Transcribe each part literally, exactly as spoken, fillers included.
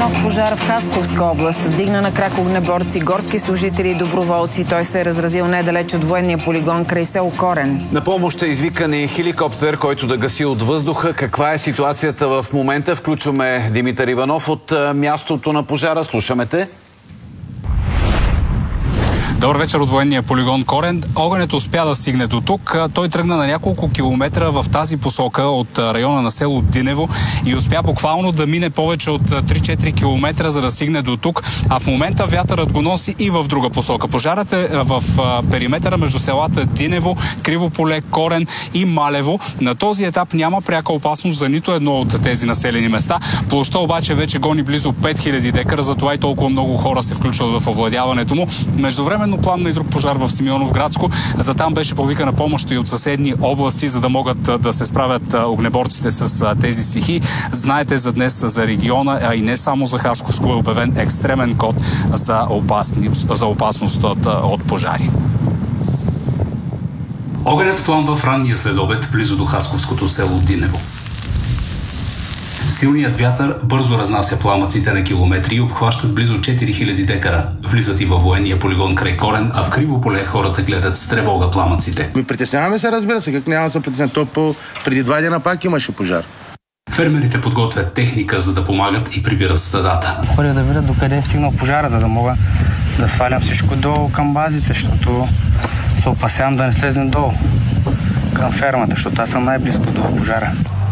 Нов пожар в Хасковска област вдигна на крак огнеборци, горски служители и доброволци. Той се е разразил недалеч от военния полигон край село Корен. На помощ е извикан и хеликоптер, който да гаси от въздуха. Каква е ситуацията в момента? Включваме Димитър Иванов от мястото на пожара. Слушаме те. Добър вечер от военния полигон Корен. Огънят успя да стигне до тук. Той тръгна на няколко километра в тази посока от района на село Динево и успя буквално да мине повече от три-четири километра, за да стигне до тук. А в момента вятърът го носи и в друга посока. Пожарът е в периметъра между селата Динево, Кривополе, Корен и Малево. На този етап няма пряка опасност за нито едно от тези населени места. Площта обаче вече гони близо пет хиляди декара, затова и толкова много хора се включват в овладяването му. Междувременно пламна и друг пожар в Симеоновградско. За там беше повикана помощ и от съседни области, за да могат да се справят огнеборците с тези стихии. Знаете, за днес за региона, а и не само за Хасковско, е обявен екстремен код за, опасни, за опасност от, от пожари. Огънят пламва в ранния следобед близо до хасковското село Динево. Силният вятър бързо разнася пламъците на километри и обхващат близо четири хиляди декара. Влизат и във военния полигон край Корен, а в Кривополе хората гледат с тревога пламъците. Ми притесняваме се, разбира се, как няма да се притесняваме. То по преди два дена пак имаше пожар. Фермерите подготвят техника, за да помагат и прибират стадата. Ходя да видят докъде е стигнал пожара, за да мога да свалям всичко долу към базите, защото се опасявам да не слезем долу към фермата, защото аз съм най-близко до пожара.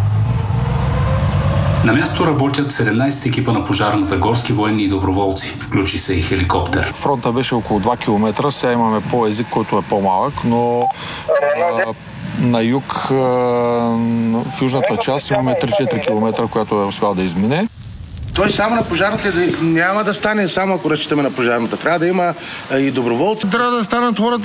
На място работят седемнайсет екипа на пожарната, горски военни и доброволци. Включи се и хеликоптер. Фронта беше около два километра, сега имаме по-език, който е по-малък, но а, на юг, а, в южната част имаме три-четири километра, която е успял да измине. Той само на пожарната няма да стане, само ако разчитаме на пожарната. Трябва да има и доброволци. Трябва да станат хората